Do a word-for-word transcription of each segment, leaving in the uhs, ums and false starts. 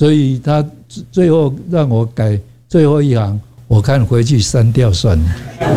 所以他最后让我改最后一行，我看回去删掉算了。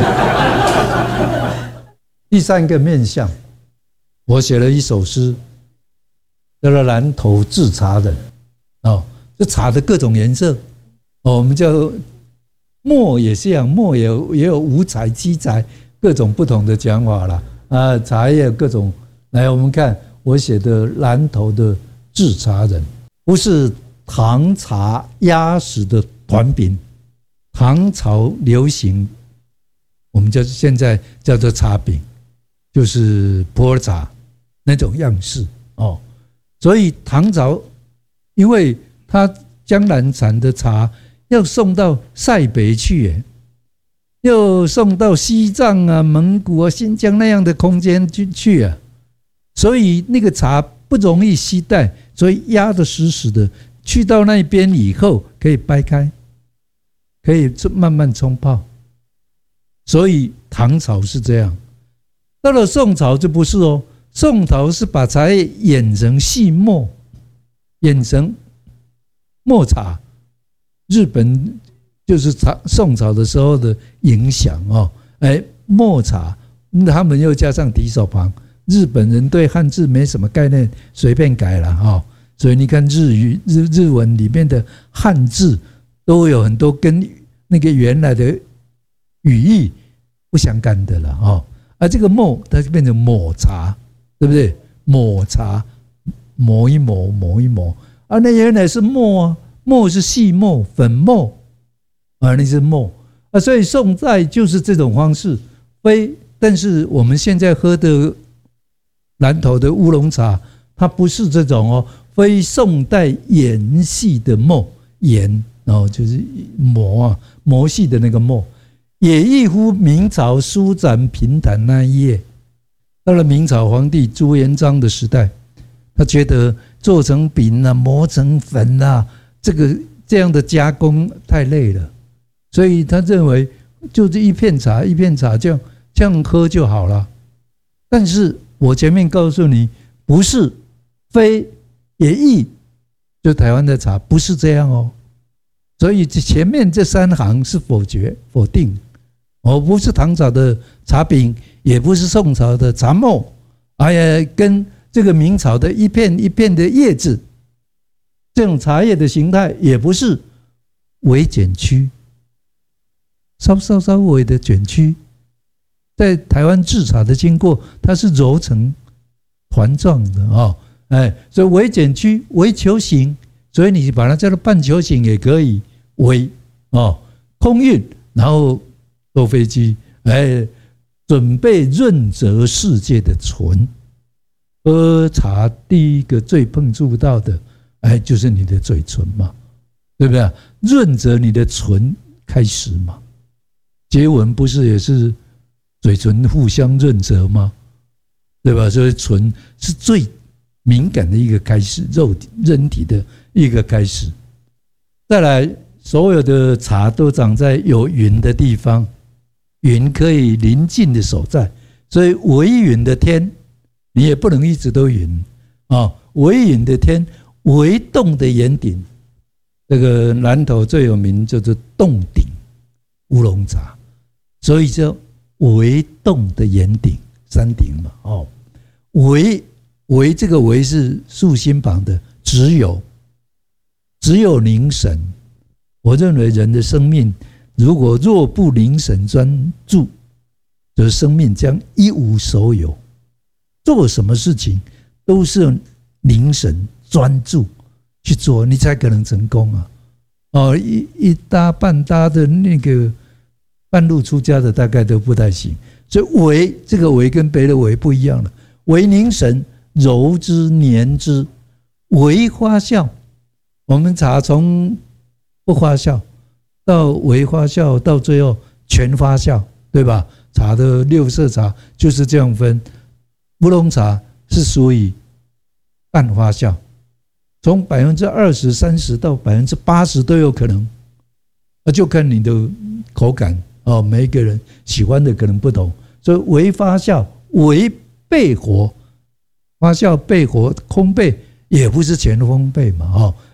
第三个面向，我写了一首诗，叫做《南投制茶人》哦，这茶的各种颜色，哦，我们叫墨也是一样，墨也有也有五彩、七彩，各种不同的讲法啦。啊，茶叶各种。来，我们看我写的南投的制茶人，不是唐茶压实的团饼，唐朝流行，我们叫现在叫做茶饼，就是普洱茶那种样式哦。所以唐朝，因为它江南产的茶要送到塞北去，要送到西藏啊、蒙古啊、新疆那样的空间去去啊。所以那个茶不容易携带，所以压得死死的。去到那边以后，可以掰开，可以慢慢冲泡。所以唐朝是这样，到了宋朝就不是哦。宋朝是把茶叶碾成细末，碾成末茶。日本就是茶宋朝的时候的影响哦。哎，末茶，他们又加上提手旁。日本人对汉字没什么概念，随便改了哈，所以你看日语、日日文里面的汉字都有很多跟那个原来的语义不相干的了哈。而这个末它就变成抹茶，对不对？抹茶磨一磨，磨一磨啊，那原来是末啊，末是细末、粉末啊，那是末啊，所以宋代就是这种方式，非但是我们现在喝的。南投的乌龙茶，它不是这种哦，非宋代研细的墨研哦，就是磨啊磨细的那个墨，也异乎明朝舒展平坦那一页。到了明朝皇帝朱元璋的时代，他觉得做成饼啊、磨成粉啊，这个这样的加工太累了，所以他认为就这一片茶一片茶这样这样喝就好了。但是我前面告诉你，不是非也异，就台湾的茶不是这样哦。所以前面这三行是否决否定，我不是唐朝的茶饼，也不是宋朝的茶末，哎呀，跟这个明朝的一片一片的叶子，这种茶叶的形态也不是微卷曲，稍稍稍微的卷曲。在台湾制茶的经过，它是揉成团状的哦，哎，所以微卷曲、微球形，所以你把它叫做半球形也可以，微哦，空运，然后坐飞机，哎，准备润泽世界的唇。喝茶第一个最碰触到的，哎，就是你的嘴唇嘛，对不对？润泽你的唇开始嘛，接吻不是也是？嘴唇互相润泽吗？对吧？所以唇是最敏感的一个开始，肉体人体的一个开始。再来，所有的茶都长在有云的地方，云可以临近的所在，所以微云的天，你也不能一直都云啊。微云的天，微动的岩顶，这个南投最有名就是洞顶乌龙茶，所以叫微动的岩顶山顶嘛，哦，微微这个微是竖心旁的，只有只有凝神。我认为人的生命如果若不凝神专注，则生命将一无所有。做什么事情都是凝神专注去做，你才可能成功啊！哦，一一搭半搭的那个。半路出家的大概都不太行，所以微这个微跟别的微不一样了。微凝神，揉之捻之，微发酵。我们茶从不发酵到微发酵，到最后全发酵，对吧？茶的六色茶就是这样分。乌龙茶是属于半发酵，从百分之二十、三十到百分之八十都有可能，那就看你的口感。哦，每一个人喜欢的可能不同，所以微发酵、微焙活、发酵、焙活、烘焙也不是全烘焙嘛，哦，